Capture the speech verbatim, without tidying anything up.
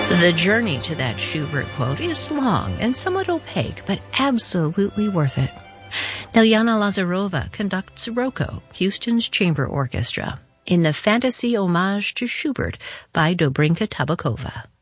The journey to that Schubert quote is long and somewhat opaque, but absolutely worth it. Nelyana Lazarova conducts Rocco, Houston's chamber orchestra, in the fantasy homage to Schubert by Dobrinka Tabakova.